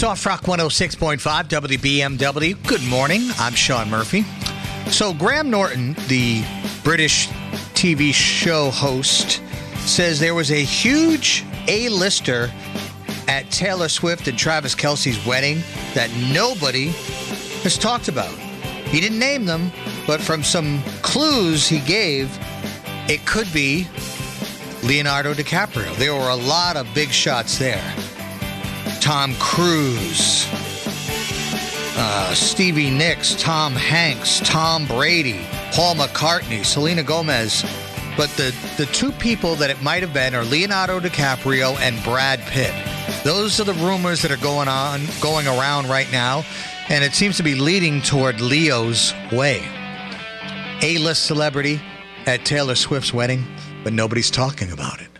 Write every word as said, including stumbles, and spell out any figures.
Soft Rock one oh six point five W B M W. Good morning. I'm Sean Murphy. So Graham Norton, the British T V show host, says there was a huge A-lister at Taylor Swift and Travis Kelce's wedding that nobody has talked about. He didn't name them, but from some clues he gave, it could be Leonardo DiCaprio. There were a lot of big shots there. Tom Cruise, uh, Stevie Nicks, Tom Hanks, Tom Brady, Paul McCartney, Selena Gomez. But the, the two people that it might have been are Leonardo DiCaprio and Brad Pitt. Those are the rumors that are going on, going around right now, and it seems to be leading toward Leo's way. A-list celebrity at Taylor Swift's wedding, but nobody's talking about it.